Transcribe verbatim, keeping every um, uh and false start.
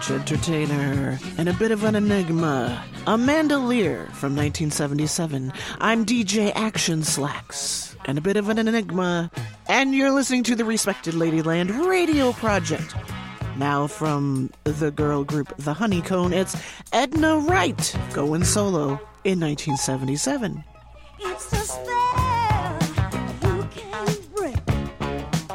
French entertainer, and a bit of an enigma. Amanda Lear from nineteen seventy-seven. I'm D J Action Slacks, and a bit of an enigma. And you're listening to the Respected Ladyland Radio Project. Now from the girl group The Honeycomb, it's Edna Wright going solo in nineteen seventy-seven. It's just that